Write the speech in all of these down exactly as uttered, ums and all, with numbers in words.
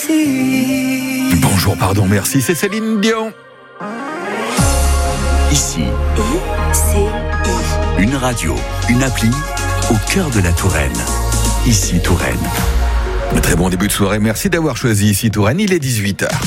merci. Bonjour, pardon, merci, c'est Céline Dion. Ici, I, C, I. une radio, une appli au cœur de la Touraine. Ici Touraine. Très bon début de soirée, merci d'avoir choisi Ici Touraine, il est dix-huit heures.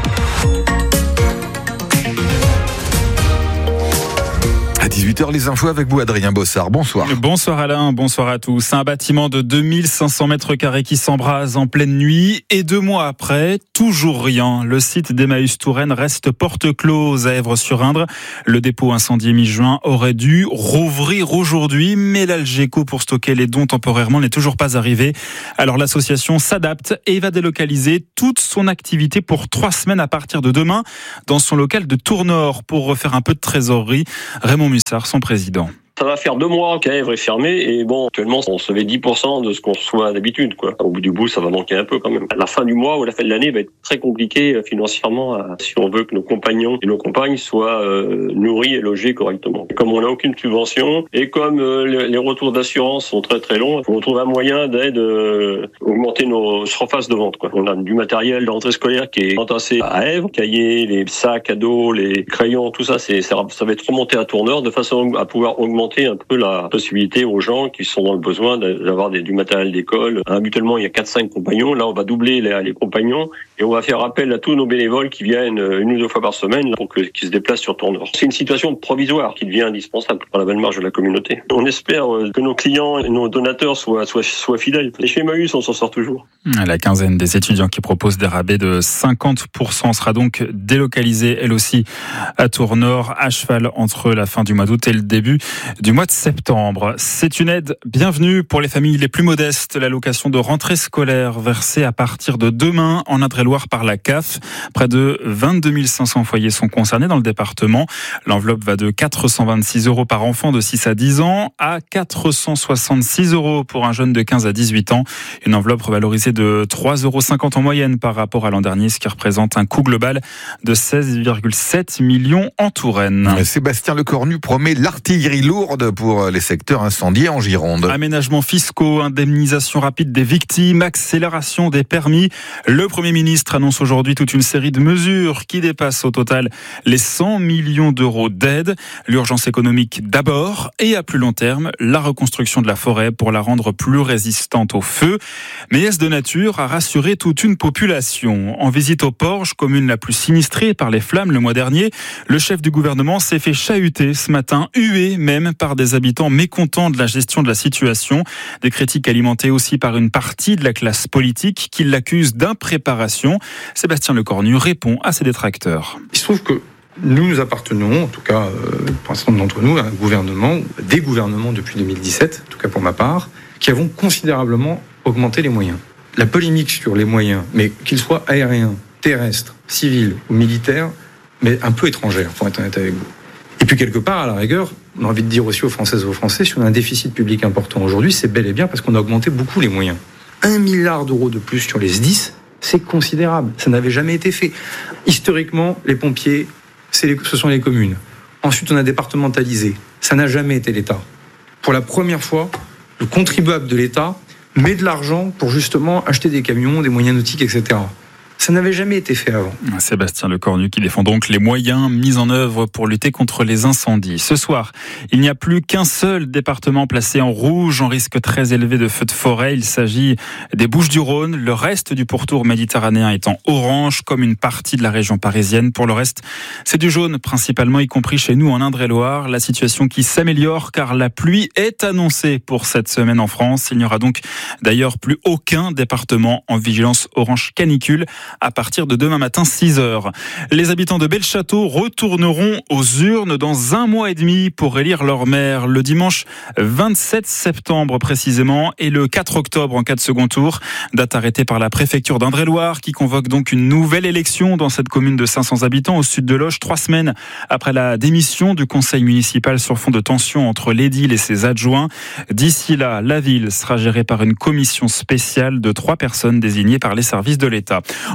À dix-huit heures, les infos avec vous, Adrien Bossard. Bonsoir. Bonsoir Alain, bonsoir à tous. Un bâtiment de deux mille cinq cents mètres carrés qui s'embrase en pleine nuit. Et deux mois après, toujours rien. Le site d'Emmaüs Touraine reste porte close à Èvres-sur-Indre. Le dépôt incendié mi-juin aurait dû rouvrir aujourd'hui, mais l'Algeco pour stocker les dons temporairement n'est toujours pas arrivé. Alors l'association s'adapte et va délocaliser toute son activité pour trois semaines à partir de demain dans son local de Tournord pour refaire un peu de trésorerie. Raymond Mussard, son président. Ça va faire deux mois qu'Èvres est fermé et bon, actuellement, on recevait dix pour cent de ce qu'on reçoit d'habitude, quoi. Au bout du bout, ça va manquer un peu quand même. La fin du mois ou la fin de l'année va être très compliquée financièrement si on veut que nos compagnons et nos compagnes soient euh, nourris et logés correctement. Comme on n'a aucune subvention et comme euh, les retours d'assurance sont très très longs, on trouve un moyen d'aide euh, augmenter nos surfaces de vente, quoi. On a du matériel de rentrée scolaire qui est entassé à Èvres, cahiers, les sacs à dos, les crayons, tout ça, c'est, ça, ça va être remonté à Tournord de façon à pouvoir augmenter un peu la possibilité aux gens qui sont dans le besoin d'avoir des, du matériel d'école. Habituellement, il y a quatre cinq compagnons. Là, on va doubler les, les compagnons et on va faire appel à tous nos bénévoles qui viennent une ou deux fois par semaine pour que, qu'ils se déplacent sur Tournord. C'est une situation provisoire qui devient indispensable pour la belle marche de la communauté. On espère que nos clients et nos donateurs soient, soient, soient fidèles. Et chez Emmaüs, on s'en sort toujours. La quinzaine des étudiants qui proposent des rabais de cinquante pour cent sera donc délocalisée, elle aussi, à Tournord, à cheval entre la fin du mois d'août et le début du mois de septembre. C'est une aide bienvenue pour les familles les plus modestes. L'allocation de rentrée scolaire versée à partir de demain en Indre-et-Loire par la C A F. Près de vingt-deux mille cinq cents foyers sont concernés dans le département. L'enveloppe va de quatre cent vingt-six euros par enfant de six à dix ans à quatre cent soixante-six euros pour un jeune de quinze à dix-huit ans. Une enveloppe revalorisée de trois euros cinquante en moyenne par rapport à l'an dernier, ce qui représente un coût global de seize virgule sept millions en Touraine. Sébastien Lecornu promet l'artillerie lourde pour les secteurs incendiés en Gironde. Aménagements fiscaux, indemnisation rapide des victimes, accélération des permis. Le Premier ministre annonce aujourd'hui toute une série de mesures qui dépassent au total les cent millions d'euros d'aide. L'urgence économique d'abord et à plus long terme, la reconstruction de la forêt pour la rendre plus résistante au feu. Mais est-ce de nature à rassurer toute une population? En visite au Porge, commune la plus sinistrée par les flammes le mois dernier, le chef du gouvernement s'est fait chahuter ce matin, hué même par des habitants mécontents de la gestion de la situation. Des critiques alimentées aussi par une partie de la classe politique qui l'accuse d'impréparation. Sébastien Lecornu répond à ses détracteurs. Il se trouve que nous, nous appartenons, en tout cas euh, pour un certain nombre d'entre nous, à un gouvernement, des gouvernements depuis deux mille dix-sept, en tout cas pour ma part, qui avons considérablement augmenté les moyens. La polémique sur les moyens, mais qu'ils soient aériens, terrestres, civils ou militaires, mais un peu étrangère, pour être honnête avec vous. Et puis quelque part, à la rigueur, on a envie de dire aussi aux Françaises et aux Français, si on a un déficit public important aujourd'hui, c'est bel et bien parce qu'on a augmenté beaucoup les moyens. Un milliard d'euros de plus sur les S D I S, c'est considérable. Ça n'avait jamais été fait. Historiquement, les pompiers, c'est les, ce sont les communes. Ensuite, on a départementalisé. Ça n'a jamais été l'État. Pour la première fois, le contribuable de l'État met de l'argent pour justement acheter des camions, des moyens nautiques, et cetera. Ça n'avait jamais été fait avant. Sébastien Lecornu qui défend donc les moyens mis en œuvre pour lutter contre les incendies. Ce soir, il n'y a plus qu'un seul département placé en rouge en risque très élevé de feux de forêt. Il s'agit des Bouches-du-Rhône. Le reste du pourtour méditerranéen est en orange, comme une partie de la région parisienne. Pour le reste, c'est du jaune principalement, y compris chez nous en Indre-et-Loire. La situation qui s'améliore car la pluie est annoncée pour cette semaine en France. Il n'y aura donc d'ailleurs plus aucun département en vigilance orange canicule à partir de demain matin six heures. Les habitants de Belchâteau retourneront aux urnes dans un mois et demi pour élire leur maire le dimanche vingt-sept septembre précisément et le quatre octobre en cas de second tour. Date arrêtée par la préfecture d'Indre-et-Loire qui convoque donc une nouvelle élection dans cette commune de cinq cents habitants au sud de Loches, trois semaines après la démission du conseil municipal sur fond de tension entre l'édile et ses adjoints. D'ici là, la ville sera gérée par une commission spéciale de trois personnes désignées par les services de l'État.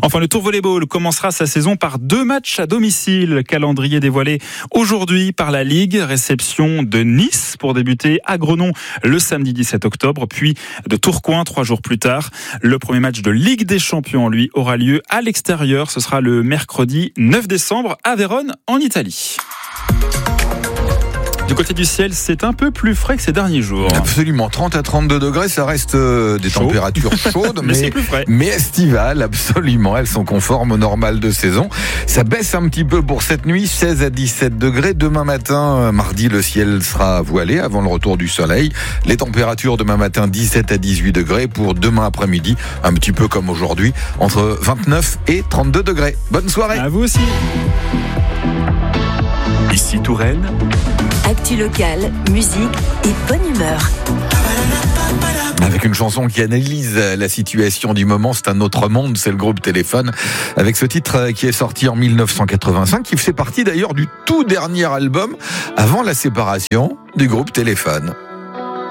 Enfin, le Tour Volleyball commencera sa saison par deux matchs à domicile. Calendrier dévoilé aujourd'hui par la Ligue. Réception de Nice pour débuter à Grenon le samedi dix-sept octobre, puis de Tourcoing trois jours plus tard. Le premier match de Ligue des Champions, lui, aura lieu à l'extérieur. Ce sera le mercredi neuf décembre à Vérone, en Italie. Du côté du ciel, c'est un peu plus frais que ces derniers jours. Absolument, trente à trente-deux degrés, ça reste euh, des Chaud. températures chaudes, mais, mais, c'est plus frais. mais estivales, absolument. Elles sont conformes au normal de saison. Ça baisse un petit peu pour cette nuit, seize à dix-sept degrés. Demain matin, euh, mardi, le ciel sera voilé avant le retour du soleil. Les températures demain matin, dix-sept à dix-huit degrés. Pour demain après-midi, un petit peu comme aujourd'hui, entre vingt-neuf et trente-deux degrés. Bonne soirée. À vous aussi. Ici Touraine. Actu locale, musique et bonne humeur. Avec une chanson qui analyse la situation du moment, c'est un autre monde, c'est le groupe Téléphone, avec ce titre qui est sorti en mille neuf cent quatre-vingt-cinq, qui fait partie d'ailleurs du tout dernier album avant la séparation du groupe Téléphone.